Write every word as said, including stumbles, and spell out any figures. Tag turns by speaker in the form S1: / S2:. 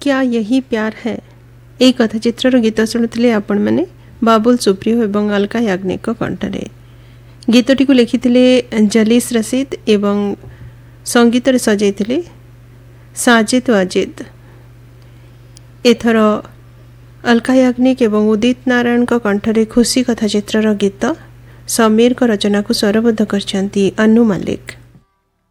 S1: क्या यही प्यार है यही कथाचित्र गीत शुणुले आपण मैंने बाबुल सुप्रियो एवं अलका याग्निक कंठरे। गीतटी को लिखिथिले जलीस रशीद एवं संगीत रे सजाइथिले साजिद वाजिद। एथर अलका याग्निक एवं उदित नारायण कंठरे खुशी कथाचित्र गीत समीर को रचना को स्वरबद्ध करछंती अनु मल्लिक।